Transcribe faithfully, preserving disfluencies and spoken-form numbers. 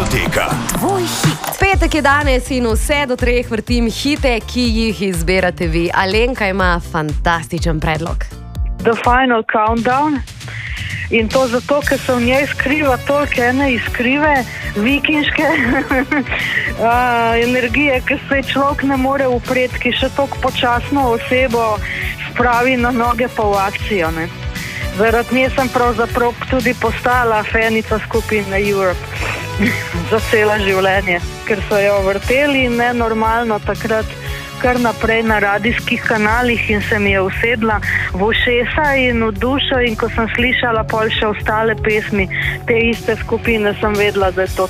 Hitoteka. Tvoj hit. Petek je danes in vse do treh vrtim hite, ki jih izberate vi. Alenka ima fantastičen predlog. The Final Countdown. In to zato, ker se v njej skriva toliko ene iskrive, vikinške uh, energije, ki se človek ne more upreti, ki še toliko počasno osebo spravi na noge pa v akcijo. Ne? Zaradi nje sem pravzaprav tudi postala fenica skupine Europe za celo življenje, ker so jo vrteli nenormalno takrat kar naprej na radijskih kanalih in se mi je usedla v ušesa in v dušo, in ko sem slišala pol še ostale pesmi te iste skupine, sem vedela, da je to